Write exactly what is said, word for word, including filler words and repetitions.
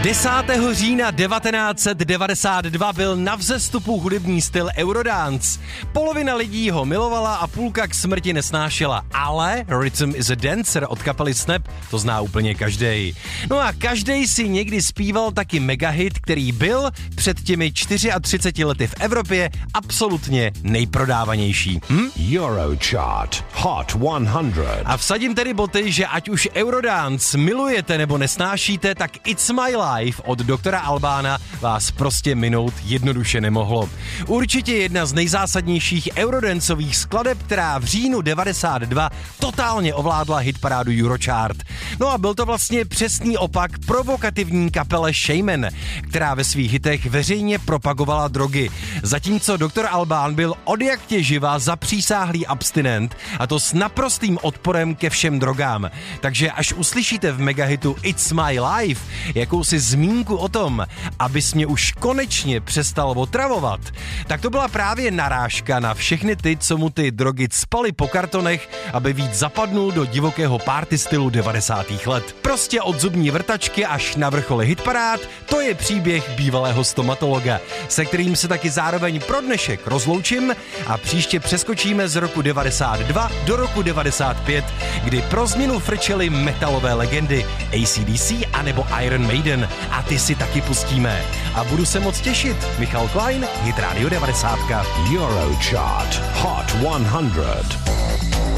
desátého října devatenáct set devadesát dva byl na vzestupu hudební styl Eurodance. Polovina lidí ho milovala a půlka k smrti nesnášela, ale Rhythm is a Dancer od kapely Snap to zná úplně každej. No a každej si někdy zpíval taky megahit, který byl před těmi třiceti čtyřmi lety v Evropě absolutně nejprodávanější. Hm? Eurochart Hot sto. A vsadím tedy boty, že ať už Eurodance milujete nebo nesnášíte, tak It's My Life od doktora Albána vás prostě minout jednoduše nemohlo. Určitě jedna z nejzásadnějších eurodancových skladeb, která v říjnu devadesát dva totálně ovládla hitparádu Eurochart. No a byl to vlastně přesný opak provokativní kapele Shaman, která ve svých hitech veřejně propagovala drogy. Zatímco doktor Albán byl odjaktě živa zapřísáhlý abstinent, a to s naprostým odporem ke všem drogám. Takže až uslyšíte v megahitu It's My Life jakousi zmínku o tom, abys mě už konečně přestal otravovat, tak to byla právě narážka na všechny ty, co mu ty drogy cpali po kartonech, aby víc zapadnul do divokého party stylu devadesátých let. Prostě od zubní vrtačky až na vrcholy hitparád, to je příběh bývalého stomatologa, se kterým se taky zároveň pro dnešek rozloučím a příště přeskočíme z roku devadesát dva do roku devadesát pět, kdy pro změnu frčely metalové legendy A C D C anebo Iron Maiden a ty si taky pustíme. A budu se moc těšit. Michal Klein, Hit Radio devadesát. Eurochart Hot sto.